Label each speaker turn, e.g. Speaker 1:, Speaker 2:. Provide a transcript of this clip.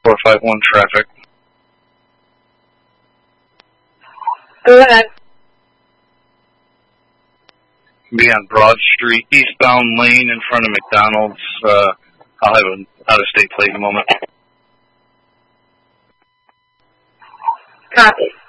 Speaker 1: 451 traffic.
Speaker 2: Go ahead.
Speaker 1: Be on Broad Street, eastbound lane in front of McDonald's. I'll have an out-of-state plate in a moment.
Speaker 2: Copy.